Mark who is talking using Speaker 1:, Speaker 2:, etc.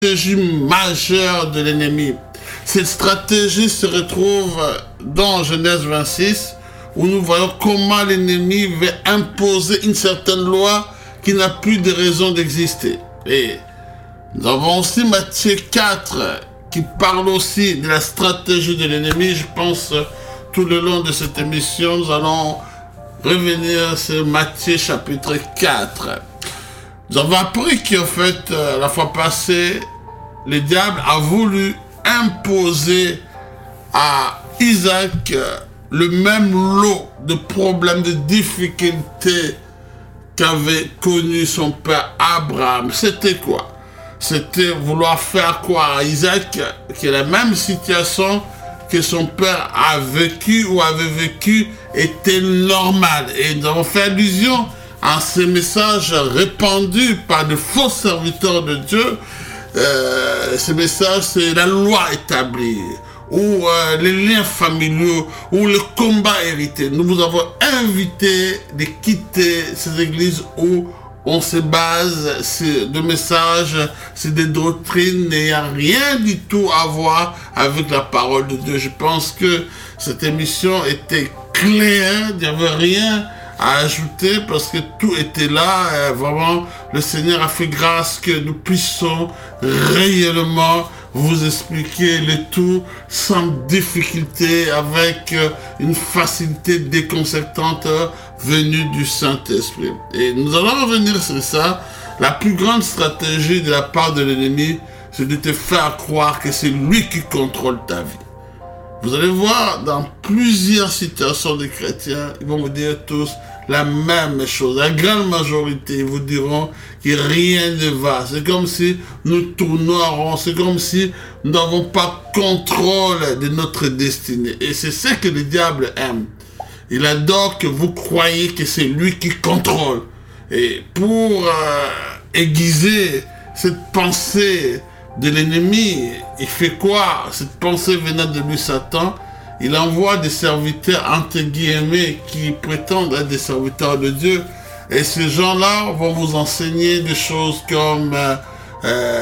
Speaker 1: stratégie majeure de l'ennemi. Cette stratégie se retrouve dans Genèse 26, où nous voyons comment l'ennemi veut imposer une certaine loi qui n'a plus de raison d'exister. Et nous avons aussi Matthieu 4, qui parle aussi de la stratégie de l'ennemi. Je pense tout le long de cette émission, nous allons revenir sur Matthieu chapitre 4. Nous avons appris qu'en fait, la fois passée, le diable a voulu imposer à Isaac le même lot de problèmes, de difficultés qu'avait connu son père Abraham. C'était quoi? C'était vouloir faire quoi à Isaac, qui est la même situation que son père a vécu ou avait vécu, était normal. Et nous avons fait allusion à ces messages répandus par de faux serviteurs de Dieu. Ces messages, c'est la loi établie, ou les liens familiaux, ou le combat hérité. Nous vous avons invité de quitter ces églises où on se base sur des messages, sur des doctrines n'ayant rien du tout à voir avec la parole de Dieu. Je pense que cette émission était claire, il n'y avait rien à ajouter parce que tout était là. Vraiment, le Seigneur a fait grâce que nous puissions réellement vous expliquer le tout sans difficulté, avec une facilité déconcertante venue du Saint-Esprit. Et nous allons revenir sur ça. La plus grande stratégie de la part de l'ennemi, c'est de te faire croire que c'est lui qui contrôle ta vie. Vous allez voir, dans plusieurs situations de chrétiens, ils vont vous dire tous la même chose. La grande majorité, ils vous diront que rien ne va. C'est comme si nous tournons en rond. C'est comme si nous n'avons pas contrôle de notre destinée. Et c'est ce que le diable aime. Il adore que vous croyez que c'est lui qui contrôle. Et pour aiguiser cette pensée de l'ennemi, il fait quoi? Cette pensée venant de lui, Satan, il envoie des serviteurs, entre guillemets, qui prétendent être des serviteurs de Dieu. Et ces gens-là vont vous enseigner des choses comme